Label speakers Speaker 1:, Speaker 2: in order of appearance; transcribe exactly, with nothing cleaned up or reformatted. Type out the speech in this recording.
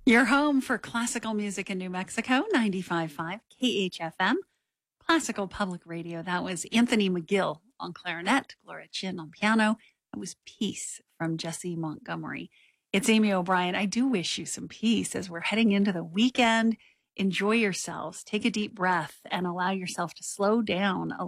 Speaker 1: You're home for classical music in New Mexico, ninety-five point five K H F M, Classical Public Radio. That was Anthony McGill on clarinet, Gloria Chin on piano. That was Peace from Jesse Montgomery. It's Amy O'Brien. I do wish you some peace as we're heading into the weekend. Enjoy yourselves. Take a deep breath and allow yourself to slow down a